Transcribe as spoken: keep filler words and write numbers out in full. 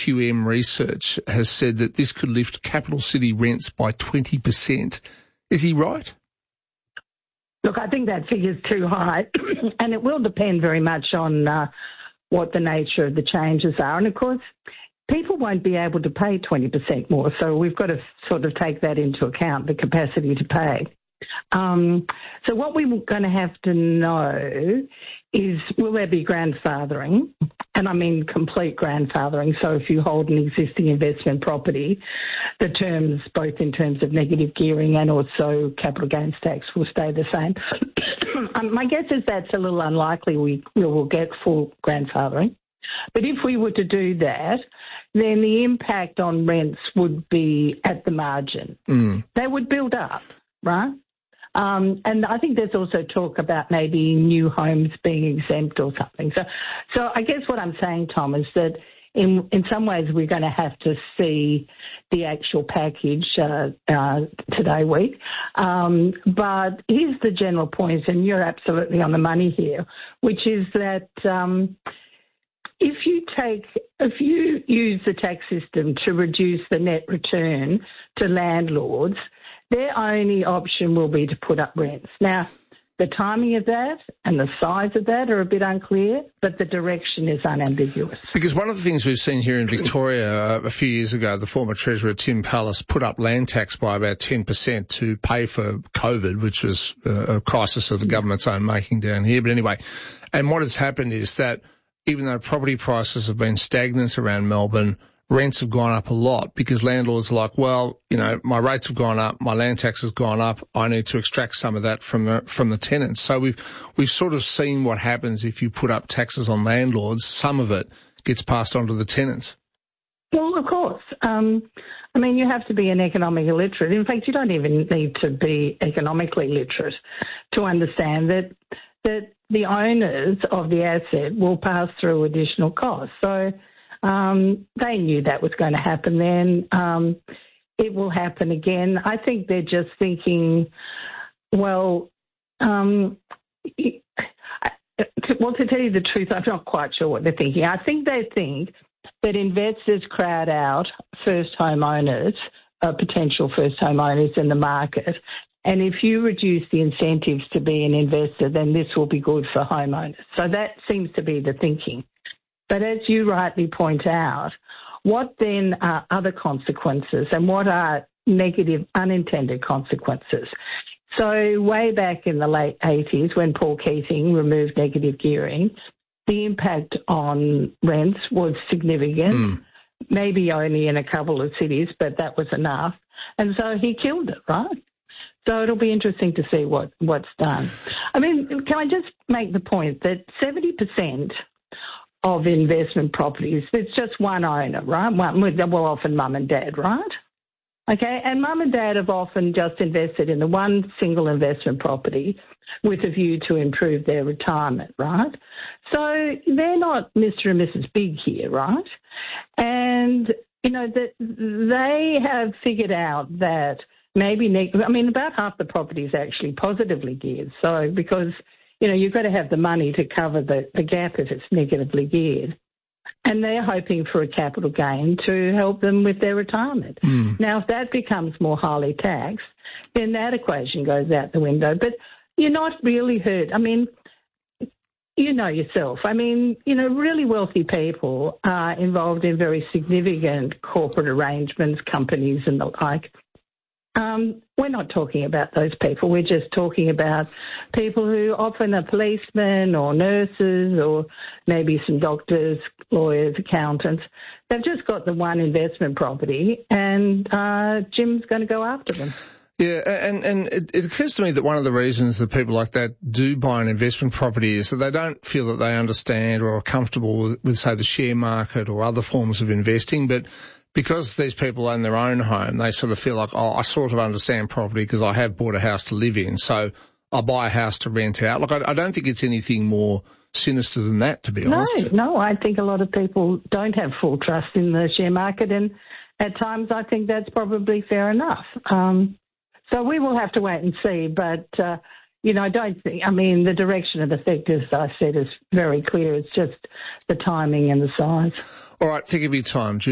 Q M Research has said that this could lift capital city rents by twenty percent. Is he right? Look, I think that figure's too high, and it will depend very much on uh, what the nature of the changes are. And, of course, people won't be able to pay twenty percent more, so we've got to sort of take that into account, the capacity to pay. Um, so what we're going to have to know is, will there be grandfathering? And I mean complete grandfathering. So if you hold an existing investment property, the terms, both in terms of negative gearing and also capital gains tax, will stay the same. um, my guess is that's a little unlikely we, we will get full grandfathering. But if we were to do that, then the impact on rents would be at the margin. Mm. They would build up, right? Um, and I think there's also talk about maybe new homes being exempt or something. So, so I guess what I'm saying, Tom, is that in in some ways we're going to have to see the actual package uh, uh, today week. Um, but here's the general point, and you're absolutely on the money here, which is that um, if you take, if you use the tax system to reduce the net return to landlords, their only option will be to put up rents. Now, the timing of that and the size of that are a bit unclear, but the direction is unambiguous. Because one of the things we've seen here in Victoria uh, a few years ago, the former Treasurer Tim Pallas put up land tax by about ten percent to pay for COVID, which was uh, a crisis of the government's own making down here. But anyway, and what has happened is that even though property prices have been stagnant around Melbourne, rents have gone up a lot because landlords are like, well, you know, my rates have gone up, my land tax has gone up, I need to extract some of that from the, from the tenants. So we've we've sort of seen what happens if you put up taxes on landlords. Some of it gets passed on to the tenants. Well, of course. Um, I mean, you have to be an economic illiterate. In fact, you don't even need to be economically literate to understand that that the owners of the asset will pass through additional costs. So Um, they knew that was going to happen then. Um, it will happen again. I think they're just thinking, well, um, well, to tell you the truth, I'm not quite sure what they're thinking. I think they think that investors crowd out first home owners, uh, potential first home owners in the market. And if you reduce the incentives to be an investor, then this will be good for homeowners. So that seems to be the thinking. But as you rightly point out, what then are other consequences and what are negative unintended consequences? So way back in the late eighties when Paul Keating removed negative gearing, the impact on rents was significant, mm. maybe only in a couple of cities, but that was enough. And so he killed it, right? So it'll be interesting to see what, what's done. I mean, can I just make the point that seventy percent of investment properties, it's just one owner, right? One, well, often mum and dad, right? Okay, and mum and dad have often just invested in the one single investment property with a view to improve their retirement, right? So they're not Mister and Missus Big here, right? And, you know, that they have figured out that maybe, I mean, about half the property is actually positively geared. So because, you know, you've got to have the money to cover the, the gap if it's negatively geared. And they're hoping for a capital gain to help them with their retirement. Mm. Now, if that becomes more highly taxed, then that equation goes out the window. But you're not really hurt. I mean, you know yourself. I mean, you know, really wealthy people are involved in very significant corporate arrangements, companies and the like. Um, we're not talking about those people. We're just talking about people who often are policemen or nurses or maybe some doctors, lawyers, accountants. They've just got the one investment property and uh, Jim's going to go after them. Yeah, and, and it, it occurs to me that one of the reasons that people like that do buy an investment property is that they don't feel that they understand or are comfortable with, with, say, the share market or other forms of investing, but because these people own their own home, they sort of feel like, oh, I sort of understand property because I have bought a house to live in, so I'll buy a house to rent out. Look, I, I don't think it's anything more sinister than that, to be no, honest. No, I think a lot of people don't have full trust in the share market, and at times I think that's probably fair enough. Um, so we will have to wait and see, but, uh, you know, I don't think, I mean, the direction of the sector, as I said, is very clear. It's just the timing and the size. All right, think of your time.